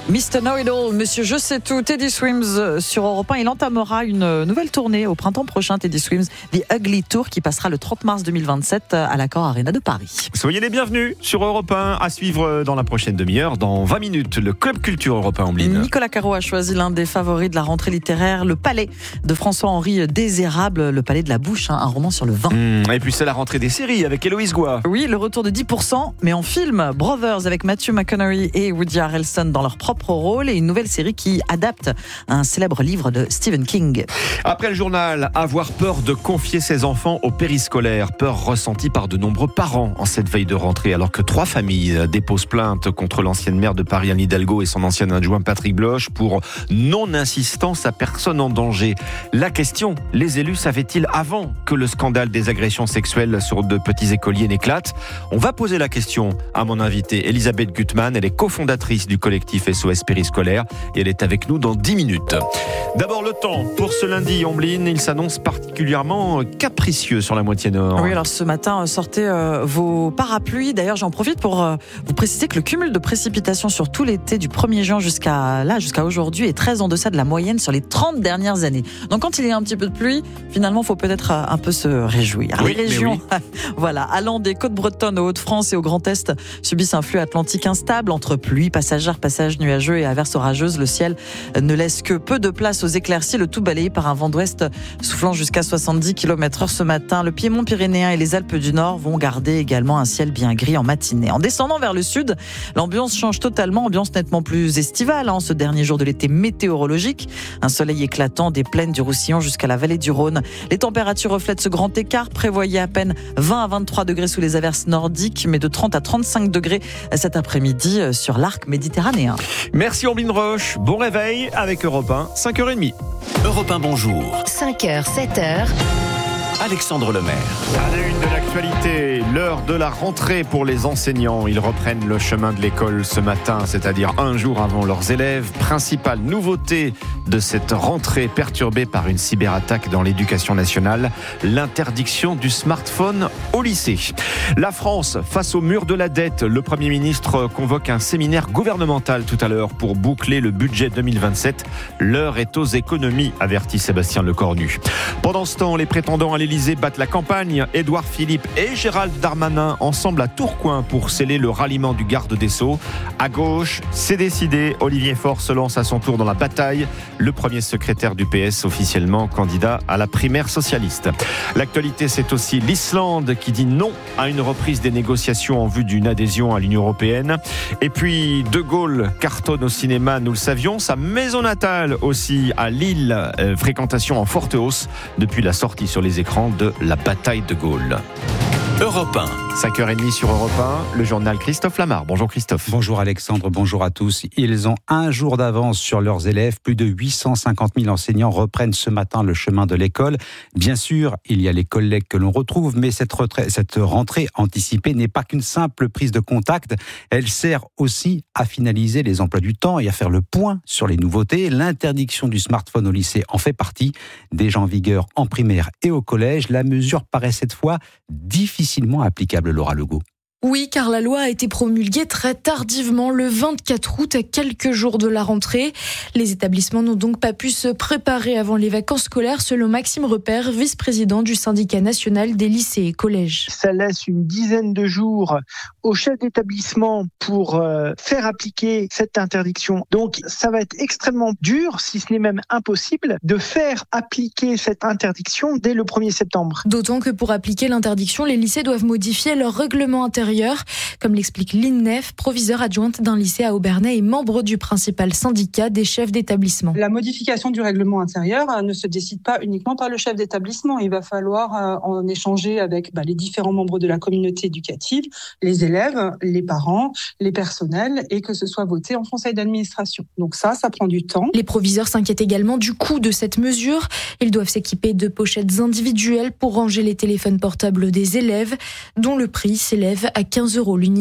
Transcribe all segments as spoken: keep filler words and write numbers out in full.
mister Know-it-all, Monsieur Je sais tout, Teddy Swims sur Europe un. Il entamera une nouvelle tournée au printemps prochain, Teddy Swims, The Ugly Tour, qui passera le trente mars deux mille vingt-sept à l'Accor Arena de Paris. Soyez les bienvenus sur Europe un, à suivre dans la prochaine demi-heure, dans vingt minutes, le Club Culture Europe un Ombline. Nicolas Caro a choisi l'un des favoris de la rentrée littéraire, Le Palais de François-Henri Désérable, Le Palais de la Bouche, un roman sur le vin. Mmh, et puis c'est la rentrée des séries avec Héloïse Goua. Oui, le retour de dix pour cent, mais en film. Brothers avec Matthew McConaughey et Woody Harrelson dans leur propre rôle, et une nouvelle série qui adapte un célèbre livre de Stephen King. Après le journal, avoir peur de confier ses enfants au périscolaire, peur ressentie par de nombreux parents en cette veille de rentrée, alors que trois familles déposent plainte contre l'ancienne maire de Paris, Anne Hidalgo, et son ancien adjoint Patrick Bloch pour non-insistance à personne en danger. La question, les élus savaient-ils avant que le scandale des agressions sexuelles sur de petits écoliers n'éclate? On va poser la question à mon invitée Elisabeth Gutmann. Elle est cofondatrice du collectif S O S Périscolaire et elle est avec nous dans dix minutes. D'abord le temps pour ce lundi, Ombline, il s'annonce particulièrement capricieux sur la moitié nord. Oui, alors ce matin, sortez euh, vos parapluies. D'ailleurs, j'en profite pour euh, vous préciser que le cumul de précipitations sur tout l'été du premier juin jusqu'à là, jusqu'à aujourd'hui, est très en deçà de la moyenne sur les trente dernières années. Donc quand il y a un petit peu de pluie, finalement, il faut peut-être euh, un peu se réjouir. Oui, les régions, oui. voilà, allant des Côtes-Bretonnes aux Hauts-de-France et au Grand Est, subissent un flux atlantique instable entre pluie passagère, passages nuageux et averses orageuses. Le ciel ne laisse que peu de place aux éclaircies, le tout balayé par un vent d'ouest soufflant jusqu'à soixante-dix kilomètres heure ce matin. Le Piémont pyrénéen et les Alpes du Nord vont garder également un ciel bien gris en matinée. En descendant vers le sud, l'ambiance change totalement, ambiance nettement plus estivale en hein, ce dernier jour de l'été météorologique. Un soleil éclatant des plaines du Roussillon jusqu'à la vallée du Rhône. Les températures reflètent ce grand écart, prévoyez à peine vingt à vingt-trois degrés sous les averses nordiques, mais de trente à trente-cinq degrés cet après-midi sur l'arc méditerranéen. Merci Ombline Roche, bon réveil avec Europe un, cinq heures trente. Europe un, bonjour. cinq heures, sept heures. Alexandre Lemaire. À la une de l'actualité, l'heure de la rentrée pour les enseignants. Ils reprennent le chemin de l'école ce matin, c'est-à-dire un jour avant leurs élèves. Principale nouveauté de cette rentrée perturbée par une cyberattaque dans l'éducation nationale, l'interdiction du smartphone au lycée. La France, face au mur de la dette, le Premier ministre convoque un séminaire gouvernemental tout à l'heure pour boucler le budget deux mille vingt-sept. L'heure est aux économies, avertit Sébastien Lecornu. Pendant ce temps, les prétendants à l'Élysée battent la campagne. Édouard Philippe et Gérald Darmanin ensemble à Tourcoing pour sceller le ralliement du garde des Sceaux. À gauche, c'est décidé. Olivier Faure se lance à son tour dans la bataille. Le premier secrétaire du P S officiellement candidat à la primaire socialiste. L'actualité, c'est aussi l'Islande qui dit non à une reprise des négociations en vue d'une adhésion à l'Union européenne. Et puis, De Gaulle cartonne au cinéma, nous le savions. Sa maison natale aussi à Lille, euh, fréquentation en forte hausse depuis la sortie sur les écrans de La Bataille de Gaulle. Europe un. cinq heures trente sur Europe un, le journal Christophe Lamar. Bonjour Christophe. Bonjour Alexandre, bonjour à tous. Ils ont un jour d'avance sur leurs élèves. Plus de huit cent cinquante mille enseignants reprennent ce matin le chemin de l'école. Bien sûr, il y a les collègues que l'on retrouve, mais cette, retraite, cette rentrée anticipée n'est pas qu'une simple prise de contact. Elle sert aussi à finaliser les emplois du temps et à faire le point sur les nouveautés. L'interdiction du smartphone au lycée en fait partie. Déjà en vigueur en primaire et au collège, la mesure paraît cette fois difficilement applicable, Laura Legault. Oui, car la loi a été promulguée très tardivement, le vingt-quatre août, à quelques jours de la rentrée. Les établissements n'ont donc pas pu se préparer avant les vacances scolaires, selon Maxime Repère, vice-président du syndicat national des lycées et collèges. Ça laisse une dizaine de jours au chef d'établissement pour euh, faire appliquer cette interdiction. Donc, ça va être extrêmement dur, si ce n'est même impossible, de faire appliquer cette interdiction dès le premier septembre. D'autant que pour appliquer l'interdiction, les lycées doivent modifier leur règlement intérieur, comme l'explique l'INEF, proviseure adjointe d'un lycée à Obernai et membre du principal syndicat des chefs d'établissement. La modification du règlement intérieur ne se décide pas uniquement par le chef d'établissement. Il va falloir en échanger avec bah, les différents membres de la communauté éducative, les élèves, les parents, les personnels, et que ce soit voté en conseil d'administration. Donc ça, ça prend du temps. Les proviseurs s'inquiètent également du coût de cette mesure. Ils doivent s'équiper de pochettes individuelles pour ranger les téléphones portables des élèves, dont le prix s'élève à quinze euros l'unité.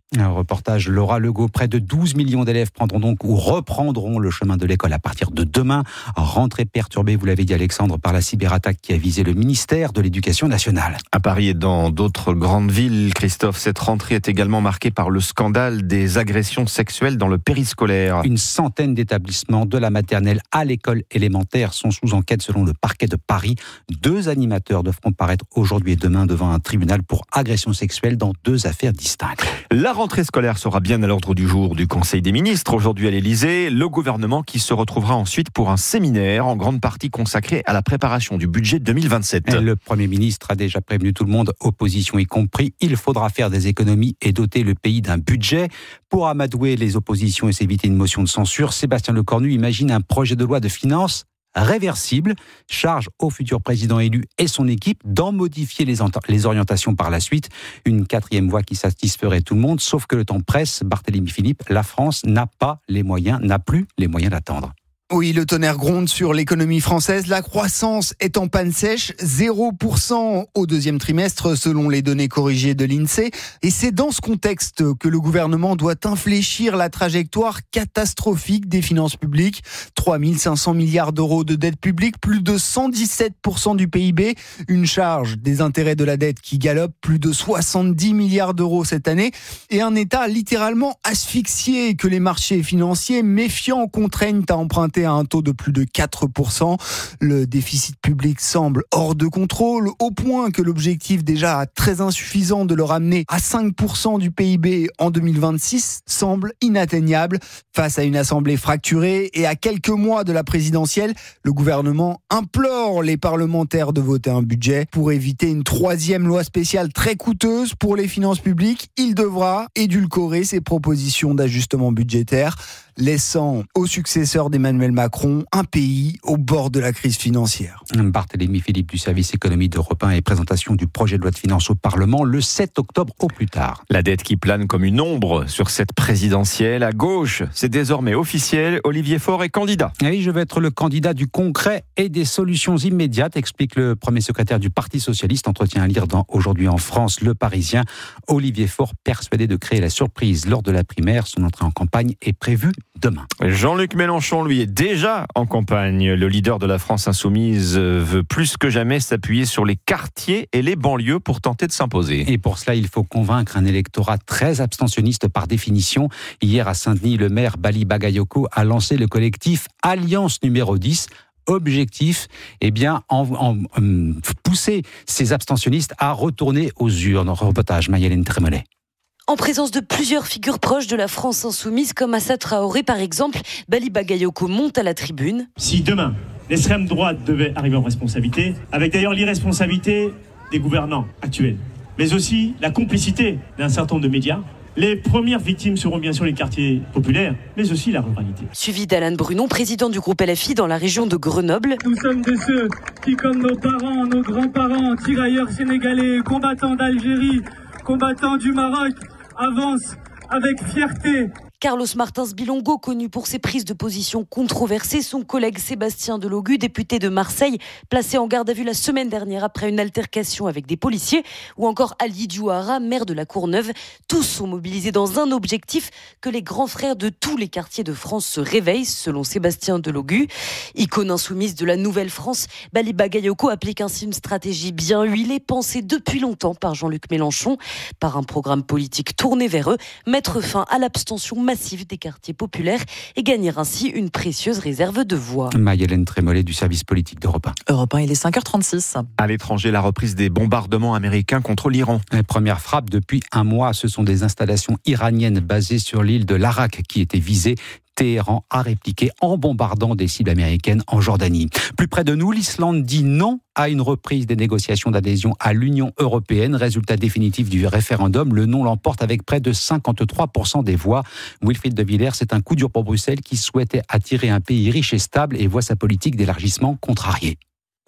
Un reportage Laura Legault. Près de douze millions d'élèves prendront donc ou reprendront le chemin de l'école à partir de demain. Rentrée perturbée, vous l'avez dit Alexandre, par la cyberattaque qui a visé le ministère de l'Éducation nationale. À Paris et dans d'autres grandes villes, Christophe, cette rentrée est également marquée par le scandale des agressions sexuelles dans le périscolaire. Une centaine d'établissements de la maternelle à l'école élémentaire sont sous enquête selon le parquet de Paris. Deux animateurs devront paraître aujourd'hui et demain devant un tribunal pour agression sexuelle dans deux affaires distinctes. La rentrée scolaire sera bien à l'ordre du jour du Conseil des ministres aujourd'hui à l'Élysée. Le gouvernement qui se retrouvera ensuite pour un séminaire en grande partie consacré à la préparation du budget deux mille vingt-sept. Le Premier ministre a déjà prévenu tout le monde, opposition y compris. Il faudra faire des économies et doter le pays d'un budget. Pour amadouer les oppositions et s'éviter une motion de censure, Sébastien Lecornu imagine un projet de loi de finances réversible, charge au futur président élu et son équipe d'en modifier les, ent- les orientations par la suite. Une quatrième voie qui satisferait tout le monde, sauf que le temps presse. Barthélémy Philippe, la France n'a pas les moyens, n'a plus les moyens d'attendre. Oui, le tonnerre gronde sur l'économie française. La croissance est en panne sèche, zéro pour cent au deuxième trimestre selon les données corrigées de l'INSEE. Et c'est dans ce contexte que le gouvernement doit infléchir la trajectoire catastrophique des finances publiques. trois mille cinq cents milliards d'euros de dette publique, plus de cent dix-sept pour cent du P I B. Une charge des intérêts de la dette qui galope, plus de soixante-dix milliards d'euros cette année. Et un État littéralement asphyxié que les marchés financiers méfiants contraignent à emprunter à un taux de plus de quatre pour cent. Le déficit public semble hors de contrôle, au point que l'objectif déjà très insuffisant de le ramener à cinq pour cent du P I B en deux mille vingt-six semble inatteignable. Face à une assemblée fracturée et à quelques mois de la présidentielle, le gouvernement implore les parlementaires de voter un budget. Pour éviter une troisième loi spéciale très coûteuse pour les finances publiques, il devra édulcorer ses propositions d'ajustement budgétaire, laissant au successeur d'Emmanuel Macron un pays au bord de la crise financière. Barthélémy Philippe du service économie d'Europe un et présentation du projet de loi de finances au Parlement le sept octobre au plus tard. La dette qui plane comme une ombre sur cette présidentielle. À gauche, c'est désormais officiel, Olivier Faure est candidat. Oui, je vais être le candidat du concret et des solutions immédiates, explique le premier secrétaire du Parti Socialiste. Entretien à lire dans Aujourd'hui en France, Le Parisien. Olivier Faure persuadé de créer la surprise lors de la primaire. Son entrée en campagne est prévue demain. Jean-Luc Mélenchon, lui, est déjà en campagne. Le leader de la France insoumise veut plus que jamais s'appuyer sur les quartiers et les banlieues pour tenter de s'imposer. Et pour cela, il faut convaincre un électorat très abstentionniste par définition. Hier à Saint-Denis, le maire Bali Bagayoko a lancé le collectif Alliance numéro dix. Objectif, eh bien, en, en, en pousser ces abstentionnistes à retourner aux urnes. Reportage Mayelène Trémollet. En présence de plusieurs figures proches de la France insoumise, comme Assa Traoré par exemple, Bali Bagayoko monte à la tribune. Si demain, l'extrême droite devait arriver en responsabilité, avec d'ailleurs l'irresponsabilité des gouvernants actuels, mais aussi la complicité d'un certain nombre de médias, les premières victimes seront bien sûr les quartiers populaires, mais aussi la ruralité. Suivi d'Alain Brunon, président du groupe L F I dans la région de Grenoble. Nous sommes de ceux qui, comme nos parents, nos grands-parents, tirailleurs sénégalais, combattants d'Algérie, combattants du Maroc, avancent avec fierté. Carlos Martins Bilongo, connu pour ses prises de position controversées, son collègue Sébastien Delogu, député de Marseille, placé en garde à vue la semaine dernière après une altercation avec des policiers, ou encore Ali Diouara, maire de la Courneuve. Tous sont mobilisés dans un objectif, que les grands frères de tous les quartiers de France se réveillent, selon Sébastien Delogu. Icône insoumise de la Nouvelle-France, Bali Bagayoko applique ainsi une stratégie bien huilée, pensée depuis longtemps par Jean-Luc Mélenchon. Par un programme politique tourné vers eux, mettre fin à l'abstention massif des quartiers populaires et gagner ainsi une précieuse réserve de voix. Mayelène Trémollet du service politique d'Europe un. Europe un, il est cinq heures trente-six. À l'étranger, la reprise des bombardements américains contre l'Iran. La première frappe depuis un mois, ce sont des installations iraniennes basées sur l'île de l'Arak qui étaient visées. Téhéran a répliqué en bombardant des cibles américaines en Jordanie. Plus près de nous, l'Islande dit non à une reprise des négociations d'adhésion à l'Union européenne. Résultat définitif du référendum, le non l'emporte avec près de cinquante-trois pour cent des voix. Wilfried de Villers, c'est un coup dur pour Bruxelles qui souhaitait attirer un pays riche et stable et voit sa politique d'élargissement contrariée.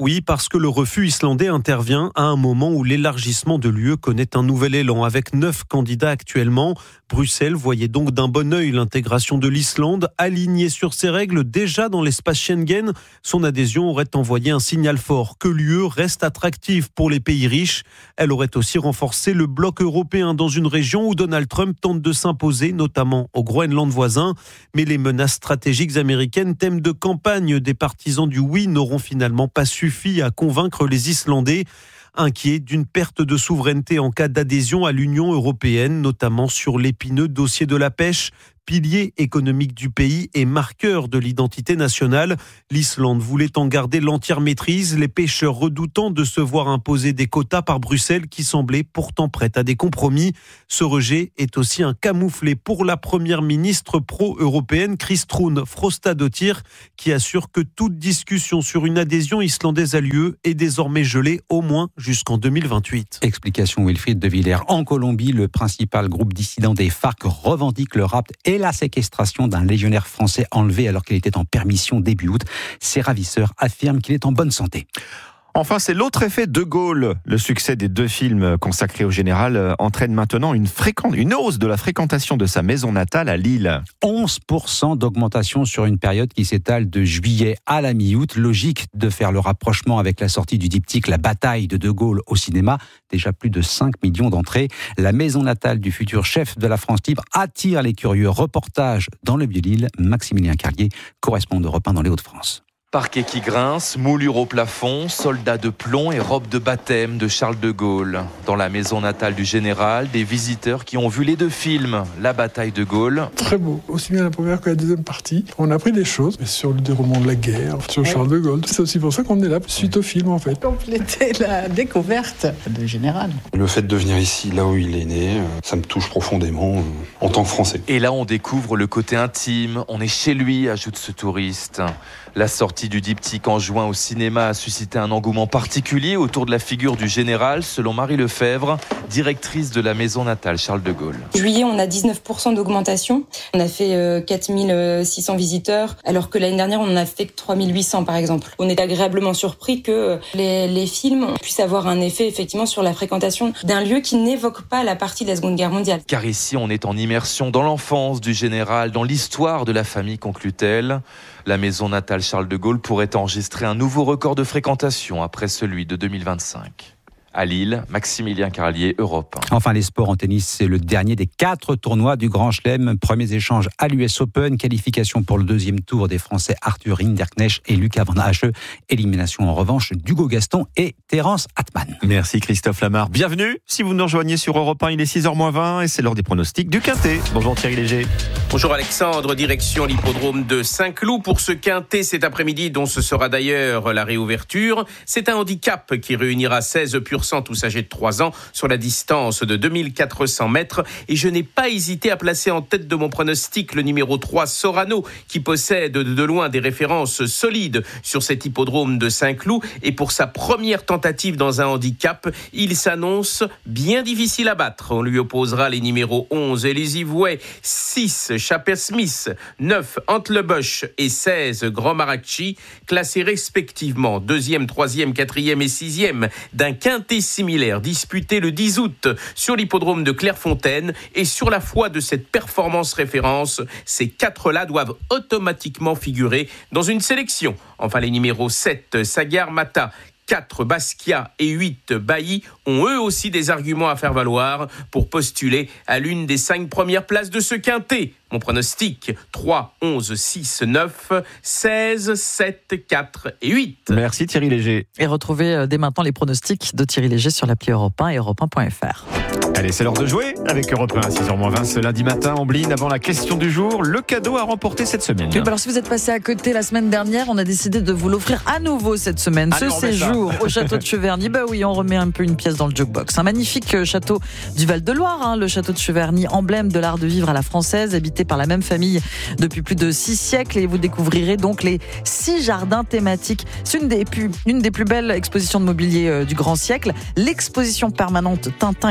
Oui, parce que le refus islandais intervient à un moment où l'élargissement de l'U E connaît un nouvel élan. Avec neuf candidats actuellement, Bruxelles voyait donc d'un bon œil l'intégration de l'Islande. Alignée sur ses règles déjà dans l'espace Schengen, son adhésion aurait envoyé un signal fort que l'U E reste attractive pour les pays riches. Elle aurait aussi renforcé le bloc européen dans une région où Donald Trump tente de s'imposer, notamment au Groenland voisin. Mais les menaces stratégiques américaines, thème de campagne des partisans du oui, n'auront finalement pas suffi à convaincre les Islandais, inquiets d'une perte de souveraineté en cas d'adhésion à l'Union européenne, notamment sur l'épineux dossier de la pêche. Pilier économique du pays et marqueur de l'identité nationale, l'Islande voulait en garder l'entière maîtrise, les pêcheurs redoutant de se voir imposer des quotas par Bruxelles qui semblaient pourtant prête à des compromis. Ce rejet est aussi un camouflet pour la première ministre pro-européenne Kristrún Frostadóttir, qui assure que toute discussion sur une adhésion islandaise à l'U E est désormais gelée au moins jusqu'en deux mille vingt-huit. Explication Wilfried de Villers. En Colombie, le principal groupe dissident des FARC revendique le rapt et la séquestration d'un légionnaire français enlevé alors qu'il était en permission début août. Ses ravisseurs affirment qu'il est en bonne santé. Enfin, c'est l'autre effet de Gaulle. Le succès des deux films consacrés au général entraîne maintenant une, fréquente, une hausse de la fréquentation de sa maison natale à Lille. onze pour cent d'augmentation sur une période qui s'étale de juillet à la mi-août. Logique de faire le rapprochement avec la sortie du diptyque La bataille de De Gaulle au cinéma. Déjà plus de cinq millions d'entrées. La maison natale du futur chef de la France libre attire les curieux. Reportage dans le Vieux-Lille. Maximilien Carlier, correspondant d'Europe un dans les Hauts-de-France. Parquet qui grince, moulure au plafond, soldats de plomb et robe de baptême de Charles de Gaulle. Dans la maison natale du général, des visiteurs qui ont vu les deux films, La bataille de Gaulle. Très beau, aussi bien la première que la deuxième partie. On a appris des choses sur le déroulement de la guerre, sur Charles de Gaulle. C'est aussi pour ça qu'on est là, suite au film en fait. Compléter la découverte du général. Le fait de venir ici, là où il est né, ça me touche profondément en tant que Français. Et là, on découvre le côté intime. On est chez lui, ajoute ce touriste. La sortie du diptyque en juin au cinéma a suscité un engouement particulier autour de la figure du général, selon Marie Lefebvre, directrice de la maison natale Charles de Gaulle. Juillet, on a dix-neuf pour cent d'augmentation. On a fait euh, quatre mille six cents visiteurs, alors que l'année dernière, on en a fait que trois mille huit cents par exemple. On est agréablement surpris que les, les films puissent avoir un effet effectivement sur la fréquentation d'un lieu qui n'évoque pas la partie de la Seconde Guerre mondiale. Car ici, on est en immersion dans l'enfance du général, dans l'histoire de la famille, conclut-elle. La maison natale Charles de Gaulle pourrait enregistrer un nouveau record de fréquentation après celui de deux mille vingt-cinq. À Lille, Maximilien Carlier, Europe un. Enfin, les sports en tennis, c'est le dernier des quatre tournois du Grand Chelem. Premiers échanges à l'U S Open, qualification pour le deuxième tour des Français Arthur Rinderknecht et Lucas Van Hache. Élimination en revanche d'Hugo Gaston et Terence Atman. Merci Christophe Lamar. Bienvenue si vous nous rejoignez sur Europe un, il est six heures moins vingt et c'est l'heure des pronostics du Quintet. Bonjour Thierry Léger. Bonjour Alexandre, direction l'hippodrome de Saint-Cloud pour ce Quintet cet après-midi dont ce sera d'ailleurs la réouverture. C'est un handicap qui réunira seize pur sang tous âgés de trois ans sur la distance de deux mille quatre cents mètres et je n'ai pas hésité à placer en tête de mon pronostic le numéro trois Sorano qui possède de loin des références solides sur cet hippodrome de Saint-Cloud et pour sa première tentative dans un handicap, il s'annonce bien difficile à battre. On lui opposera les numéros onze Elisy Vouet, six Chaper Smith, neuf Antlebosch et seize Grand Maracchi, classés respectivement deuxième, troisième, quatrième et sixième d'un quintet similaire disputé le dix août sur l'hippodrome de Clairefontaine et sur la foi de cette performance référence, ces quatre-là doivent automatiquement figurer dans une sélection. Enfin, les numéros sept Sagar Mata, quatre Basquiat et huit Bailly ont eux aussi des arguments à faire valoir pour postuler à l'une des cinq premières places de ce quintet. Mon pronostic, trois, onze, six, neuf, seize, sept, quatre et huit. Merci Thierry Léger. Et retrouvez dès maintenant les pronostics de Thierry Léger sur l'appli Europe un et europe un point f r. Allez, c'est l'heure de jouer avec Europe un à six heures moins vingt ce lundi matin. Ambline, avant la question du jour, le cadeau à remporter cette semaine. Oui, bah alors si vous êtes passé à côté la semaine dernière, on a décidé de vous l'offrir à nouveau cette semaine. Allez, ce séjour au château de Cheverny. Bah oui, on remet un peu une pièce dans le jukebox. Un magnifique château du Val-de-Loire, hein, le château de Cheverny, emblème de l'art de vivre à la française, habité par la même famille depuis plus de six siècles et vous découvrirez donc les six jardins thématiques. C'est une des plus, une des plus belles expositions de mobilier euh, du grand siècle. L'exposition permanente Tintin et le secret de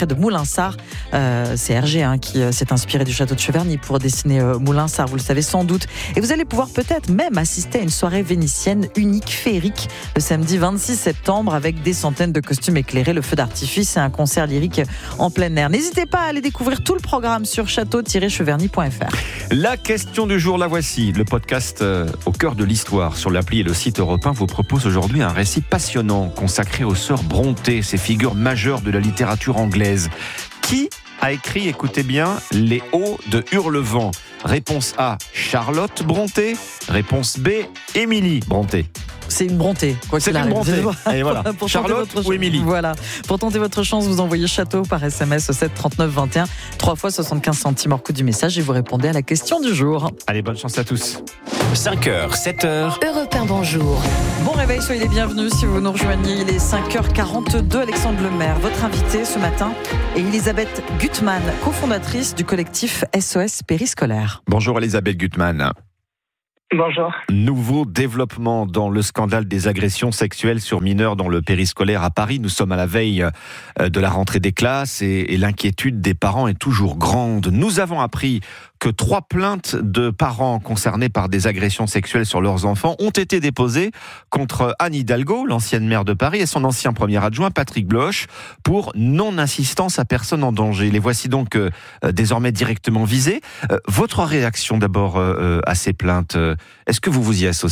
de Moulinsart. Euh, c'est Hergé hein, qui euh, s'est inspiré du château de Cheverny pour dessiner euh, Moulinsart, vous le savez sans doute. Et vous allez pouvoir peut-être même assister à une soirée vénitienne unique, féerique, le samedi vingt-six septembre, avec des centaines de costumes éclairés, le feu d'artifice et un concert lyrique en plein air. N'hésitez pas à aller découvrir tout le programme sur château tiret cheverny point f r. La question du jour, la voici. Le podcast euh, au cœur de l'histoire sur l'appli et le site Europe un vous propose aujourd'hui un récit passionnant consacré aux sœurs Brontë, ces figures majeures de la littérature anglaise. Qui a écrit, écoutez bien, Les Hauts de Hurlevent? Réponse A, Charlotte Brontë. Réponse B, Émilie Brontë. C'est une Brontë, quoi qu'il arrive. C'est une Brontë. Et voilà. Pour Charlotte ou Émilie. Voilà. Pour tenter votre chance, vous envoyez château par S M S au sept trente-neuf vingt et un, trois fois soixante-quinze centimes hors coût du message et vous répondez à la question du jour. Allez, bonne chance à tous. cinq heures, sept heures. Europe un, bonjour. Bon réveil, soyez les bienvenus si vous nous rejoignez. Il est cinq heures quarante-deux. Alexandre Lemaire, votre invité ce matin, est Elisabeth Gutmann, cofondatrice du collectif S O S Périscolaire. Bonjour Elisabeth Gutmann. Bonjour. Nouveau développement dans le scandale des agressions sexuelles sur mineurs dans le périscolaire à Paris. Nous sommes à la veille de la rentrée des classes et, et l'inquiétude des parents est toujours grande. Nous avons appris que trois plaintes de parents concernés par des agressions sexuelles sur leurs enfants ont été déposées contre Anne Hidalgo, l'ancienne maire de Paris, et son ancien premier adjoint, Patrick Bloch, pour non-assistance à personne en danger. Les voici donc euh, désormais directement visés. Euh, votre réaction d'abord euh, à ces plaintes, euh, est-ce que vous vous y associez ?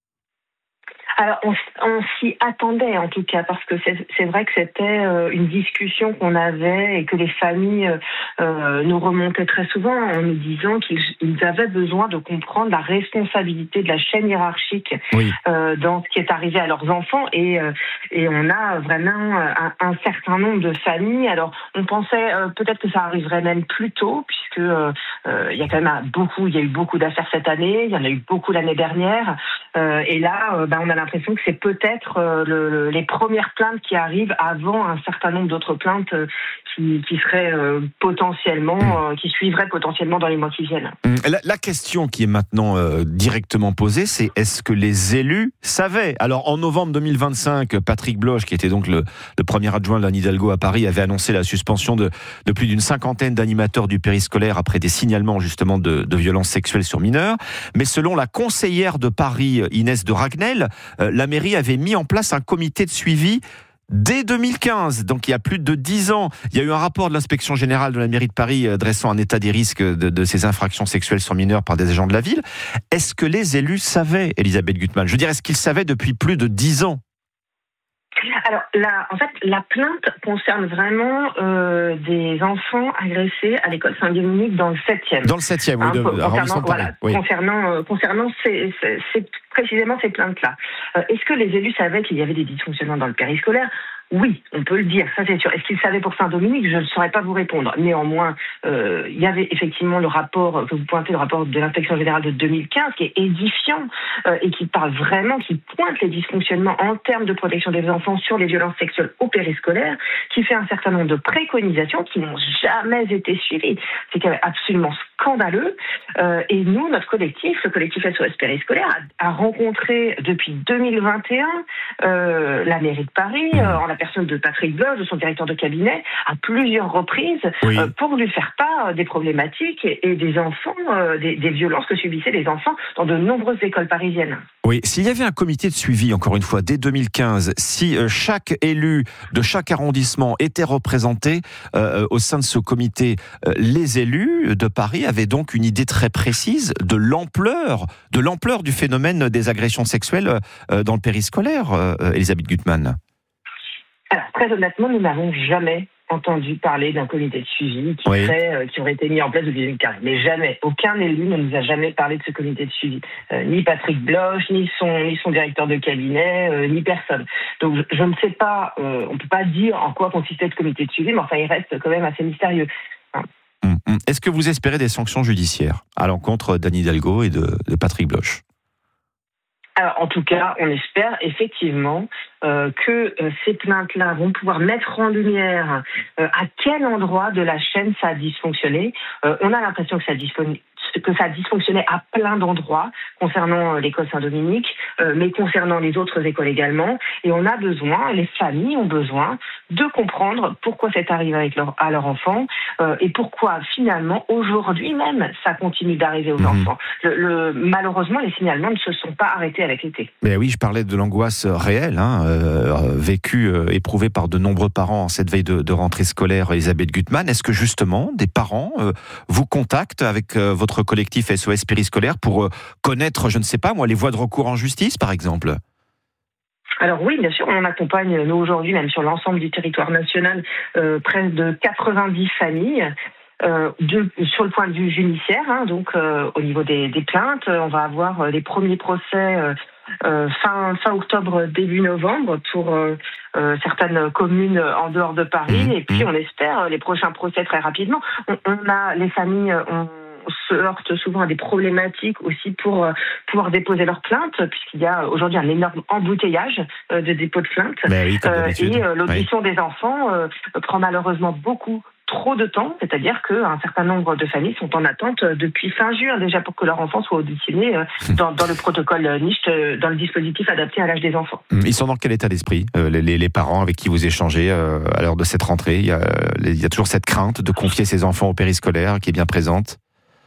Alors, on, on s'y attendait en tout cas, parce que c'est, c'est vrai que c'était euh, une discussion qu'on avait et que les familles euh, nous remontaient très souvent en nous disant qu'ils ils avaient besoin de comprendre la responsabilité de la chaîne hiérarchique oui. euh, dans ce qui est arrivé à leurs enfants. Et, euh, et on a vraiment un, un certain nombre de familles. Alors, on pensait euh, peut-être que ça arriverait même plus tôt, puisque euh, euh, il y a quand même beaucoup, il y a eu beaucoup d'affaires cette année, il y en a eu beaucoup l'année dernière. Euh, et là, euh, ben, on a l'impression que c'est peut-être euh, le, le, les premières plaintes qui arrivent avant un certain nombre d'autres plaintes euh, qui, qui seraient euh, potentiellement, euh, qui suivraient potentiellement dans les mois qui viennent. La, la question qui est maintenant euh, directement posée, c'est est-ce que les élus savaient ? Alors en novembre deux mille vingt-cinq, Patrick Bloch, qui était donc le, le premier adjoint d'Anne Hidalgo à Paris, avait annoncé la suspension de, de plus d'une cinquantaine d'animateurs du périscolaire après des signalements justement de, de violences sexuelles sur mineurs. Mais selon la conseillère de Paris, Inès de Ragnel, euh, la mairie avait mis en place un comité de suivi dès deux mille quinze, donc il y a plus de dix ans. Il y a eu un rapport de l'inspection générale de la mairie de Paris euh, dressant un état des risques de, de ces infractions sexuelles sur mineurs par des agents de la ville. Est-ce que les élus savaient, Elisabeth Gutmann ? Je veux dire, est-ce qu'ils savaient depuis plus de dix ans ? Alors, la, en fait, la plainte concerne vraiment euh, des enfants agressés à l'école Saint-Dominique dans le septième. Dans le septième, oui, de, hein, concernant, voilà, oui. concernant, euh, concernant ces, ces, ces, précisément ces plaintes-là. Euh, est-ce que les élus savaient qu'il y avait des dysfonctionnements dans le périscolaire ? Oui, on peut le dire, ça c'est sûr. Est-ce qu'ils savaient pour Saint-Dominique ? Je ne saurais pas vous répondre. Néanmoins, euh, il y avait effectivement le rapport que vous pointez, le rapport de l'inspection générale de deux mille quinze, qui est édifiant euh, et qui parle vraiment, qui pointe les dysfonctionnements en termes de protection des enfants sur les violences sexuelles au périscolaire, qui fait un certain nombre de préconisations qui n'ont jamais été suivies. C'est quand même absolument scandaleux. Euh, et nous, notre collectif, le collectif S O S Périscolaire, a, a rencontré depuis deux mille vingt et un euh, la mairie de Paris, euh, en la personne de Patrick Bloch, de son directeur de cabinet, à plusieurs reprises, oui. euh, pour lui faire part des problématiques et, et des enfants, euh, des, des violences que subissaient les enfants dans de nombreuses écoles parisiennes. Oui, s'il y avait un comité de suivi, encore une fois, dès deux mille quinze, si euh, chaque élu de chaque arrondissement était représenté euh, au sein de ce comité, euh, les élus de Paris avaient donc une idée très précise de l'ampleur, de l'ampleur du phénomène des agressions sexuelles euh, dans le périscolaire, euh, Elisabeth Gutmann. Alors, très honnêtement, nous n'avons jamais entendu parler d'un comité de suivi qui, oui. serait, euh, qui aurait été mis en place depuis deux mille quinze. Mais jamais. Aucun élu ne nous a jamais parlé de ce comité de suivi. Euh, ni Patrick Bloch, ni son, ni son directeur de cabinet, euh, ni personne. Donc, je, je ne sais pas, euh, on ne peut pas dire en quoi consistait ce comité de suivi, mais enfin, il reste quand même assez mystérieux. Hein. Est-ce que vous espérez des sanctions judiciaires à l'encontre d'Anne Hidalgo et de, de Patrick Bloch ? Alors, en tout cas, on espère effectivement euh, que euh, ces plaintes-là vont pouvoir mettre en lumière euh, à quel endroit de la chaîne ça a dysfonctionné. Euh, on a l'impression que ça dysfonctionne que ça dysfonctionnait à plein d'endroits concernant l'école Saint-Dominique, euh, mais concernant les autres écoles également. Et on a besoin, les familles ont besoin de comprendre pourquoi c'est arrivé avec leur, à leur enfant euh, et pourquoi finalement aujourd'hui même ça continue d'arriver aux mmh. enfants. Le, le, malheureusement, les signalements ne se sont pas arrêtés avec l'été. Mais oui, je parlais de l'angoisse réelle, hein, euh, vécue, euh, éprouvée par de nombreux parents en cette veille de, de rentrée scolaire. Elisabeth Gutmann, est-ce que justement des parents euh, vous contactent avec euh, votre collectif S O S périscolaire pour euh, connaître, je ne sais pas moi, les voies de recours en justice par exemple ? Alors oui, bien sûr, on accompagne, nous aujourd'hui, même sur l'ensemble du territoire national, euh, près de quatre-vingt-dix familles. Euh, de, sur le point de vue judiciaire, hein, donc euh, au niveau des, des plaintes, on va avoir euh, les premiers procès euh, euh, fin, fin octobre, début novembre pour euh, euh, certaines communes en dehors de Paris, et puis on espère les prochains procès très rapidement. On, on a les familles... On, se heurtent souvent à des problématiques aussi pour euh, pouvoir déposer leurs plaintes, puisqu'il y a aujourd'hui un énorme embouteillage euh, de dépôt de plaintes. Oui, euh, et euh, l'audition oui. des enfants euh, prend malheureusement beaucoup trop de temps, c'est-à-dire qu'un certain nombre de familles sont en attente depuis fin juin déjà pour que leur enfant soit auditionné euh, dans, dans le protocole N I C T, dans le dispositif adapté à l'âge des enfants. Ils sont dans quel état d'esprit, euh, les, les parents avec qui vous échangez euh, à l'heure de cette rentrée? Il y, a, il y a toujours cette crainte de confier ses enfants au périscolaire qui est bien présente?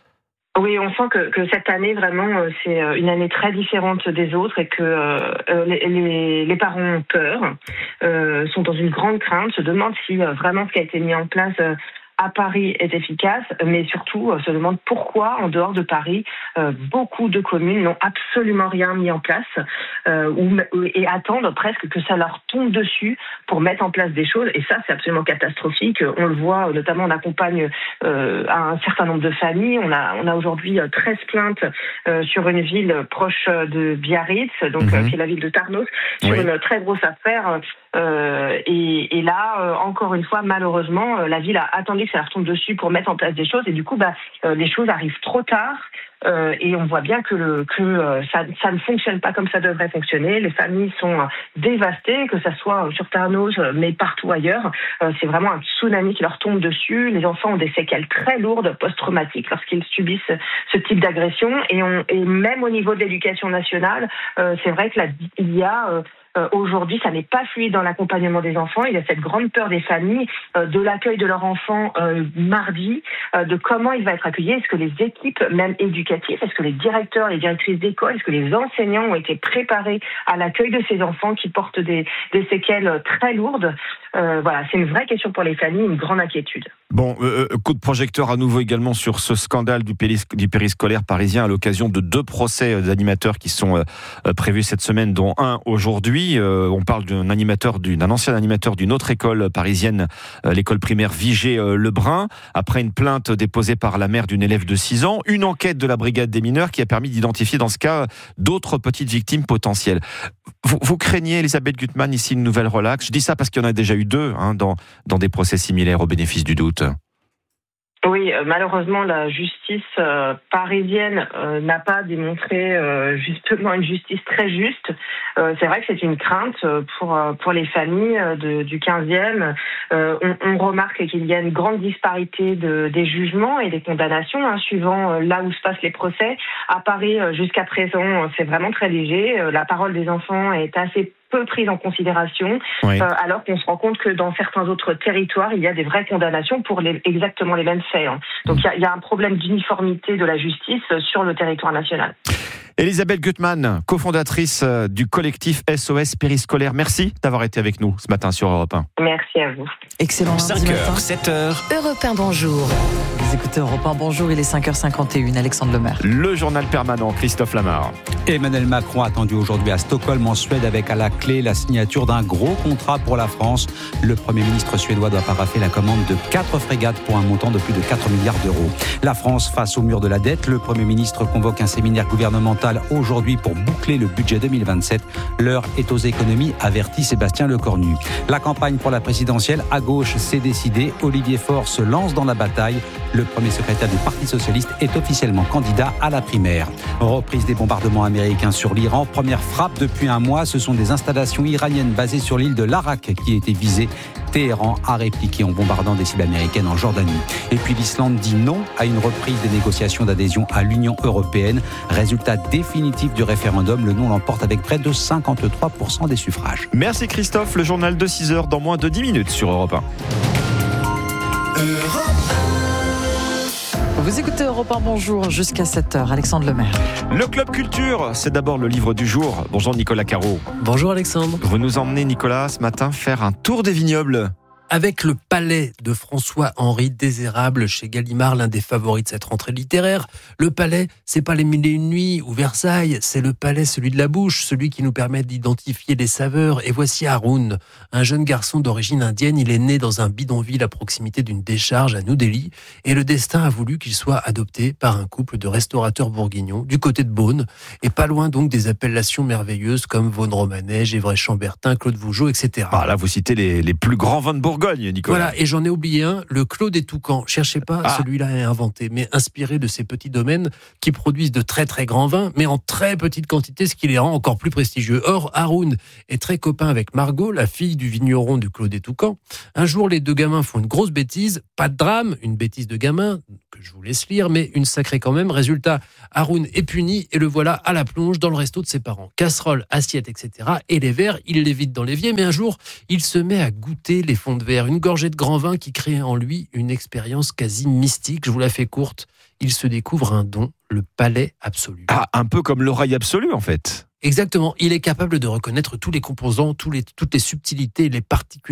Oui, on sent que, que cette année, vraiment, c'est une année très différente des autres et que euh, les, les, les parents ont peur, euh, sont dans une grande crainte, se demandent si euh, vraiment ce qui a été mis en place euh, à Paris est efficace, mais surtout euh, se demandent pourquoi, en dehors de Paris, euh, beaucoup de communes n'ont absolument rien mis en place euh, ou, et attendent presque que ça leur tombe dessus pour mettre en place des choses. Et ça, c'est absolument catastrophique. On le voit, notamment, on accompagne euh, un certain nombre de familles. On a, on a aujourd'hui treize plaintes euh, sur une ville proche de Biarritz, donc mmh. euh, qui est la ville de Tarnos, sur oui. une très grosse affaire. Euh, et, et là, euh, encore une fois, malheureusement, euh, la ville a attendu que ça leur tombe dessus pour mettre en place des choses, et du coup, bah, euh, les choses arrivent trop tard. Euh, et on voit bien que, le, que euh, ça, ça ne fonctionne pas comme ça devrait fonctionner. Les familles sont euh, dévastées, que ça soit sur Tarnos, mais partout ailleurs. Euh, c'est vraiment un tsunami qui leur tombe dessus. Les enfants ont des séquelles très lourdes, post-traumatiques, lorsqu'ils subissent ce type d'agression. Et, on, et même au niveau de l'éducation nationale, euh, c'est vrai que là, il y a... Euh, Euh, aujourd'hui, ça n'est pas fluide dans l'accompagnement des enfants. Il y a cette grande peur des familles euh, de l'accueil de leur enfant euh, mardi, euh, de comment il va être accueilli. Est-ce que les équipes, même éducatives, est-ce que les directeurs, les directrices d'école, est-ce que les enseignants ont été préparés à l'accueil de ces enfants qui portent des, des séquelles très lourdes? euh, Voilà, c'est une vraie question pour les familles, une grande inquiétude. Bon, euh, coup de projecteur à nouveau également sur ce scandale du, péris, du périscolaire parisien à l'occasion de deux procès d'animateurs qui sont euh, prévus cette semaine, dont un aujourd'hui. Euh, on parle d'un animateur, d'un ancien animateur d'une autre école parisienne, euh, l'école primaire Vigée-Lebrun, après une plainte déposée par la mère d'une élève de six ans, une enquête de la brigade des mineurs qui a permis d'identifier dans ce cas d'autres petites victimes potentielles. Vous, vous craignez, Elisabeth Gutmann, ici une nouvelle relaxe? Je dis ça parce qu'il y en a déjà eu deux hein, dans, dans des procès similaires au bénéfice du doute. Oui, euh, malheureusement, la justice euh, parisienne euh, n'a pas démontré euh, justement une justice très juste. Euh, c'est vrai que c'est une crainte pour pour les familles de, du quinzième. Euh, on, on remarque qu'il y a une grande disparité de, des jugements et des condamnations hein, suivant euh, là où se passent les procès. À Paris, euh, jusqu'à présent, c'est vraiment très léger. Euh, la parole des enfants est assez peu prise en considération, oui. euh, alors qu'on se rend compte que dans certains autres territoires, il y a des vraies condamnations pour les, exactement les mêmes faits. Hein. Donc il y, y a un problème d'uniformité de la justice sur le territoire national. Elisabeth Gutmann, cofondatrice du collectif S O S périscolaire, merci d'avoir été avec nous ce matin sur Europe un. Merci à vous. Excellent. cinq heures, sept heures. Europe un, bonjour. Vous écoutez Europe un, bonjour, il est cinq heures cinquante et une, Alexandre Lemaire. Le journal permanent, Christophe Lamar. Emmanuel Macron attendu aujourd'hui à Stockholm en Suède avec à la clé la signature d'un gros contrat pour la France. Le Premier ministre suédois doit paraffer la commande de quatre frégates pour un montant de plus de quatre milliards d'euros. La France face au mur de la dette, le Premier ministre convoque un séminaire gouvernemental aujourd'hui pour boucler le budget deux mille vingt-sept. L'heure est aux économies, avertit Sébastien Lecornu. La campagne pour la présidentielle à gauche s'est décidée. Olivier Faure se lance dans la bataille. Le premier secrétaire du Parti socialiste est officiellement candidat à la primaire. Reprise des bombardements américains sur l'Iran. Première frappe depuis un mois. Ce sont des installations iraniennes basées sur l'île de l'Arak qui étaient visées. Téhéran a répliqué en bombardant des cibles américaines en Jordanie. Et puis l'Islande dit non à une reprise des négociations d'adhésion à l'Union européenne. Résultat définitif du référendum, le non l'emporte avec près de cinquante-trois pour cent des suffrages. Merci Christophe, le journal de six heures dans moins de dix minutes sur Europe un. Vous écoutez Europe un, bonjour, jusqu'à sept heures, Alexandre Lemaire. Le Club Culture, c'est d'abord le livre du jour. Bonjour Nicolas Caro. Bonjour Alexandre. Vous nous emmenez Nicolas ce matin faire un tour des vignobles. Avec le Palais de François-Henri Désérable chez Gallimard, l'un des favoris de cette rentrée littéraire. Le Palais, c'est pas les Mille et une nuits ou Versailles, c'est le Palais, celui de la bouche, celui qui nous permet d'identifier les saveurs. Et voici Haroun, un jeune garçon d'origine indienne. Il est né dans un bidonville à proximité d'une décharge à New Delhi. Et le destin a voulu qu'il soit adopté par un couple de restaurateurs bourguignons du côté de Beaune. Et pas loin donc des appellations merveilleuses comme Vaune-Romanée, Gévray-Chambertin, Claude Vougeot, et cetera. Ah, là, vous citez les, les plus grands vins de Bourgogne. Nicolas. Voilà, et j'en ai oublié un, le Clos des Toucans. Cherchez pas, ah. celui-là est inventé, mais inspiré de ces petits domaines qui produisent de très très grands vins, mais en très petite quantité, ce qui les rend encore plus prestigieux. Or, Haroun est très copain avec Margot, la fille du vigneron du Clos des Toucans. Un jour, les deux gamins font une grosse bêtise, pas de drame, une bêtise de gamin, que je vous laisse lire, mais une sacrée quand même. Résultat, Haroun est puni et le voilà à la plonge dans le resto de ses parents. Casserole, assiette, et cetera. Et les verres, il les vide dans l'évier, mais un jour, il se met à goûter les fonds de verre. Une gorgée de grand vin qui crée en lui une expérience quasi mystique. Je vous la fais courte. Il se découvre un don, le palais absolu. Ah, un peu comme l'oreille absolue en fait. Exactement. Il est capable de reconnaître tous les composants, tous les, toutes les subtilités, les particularités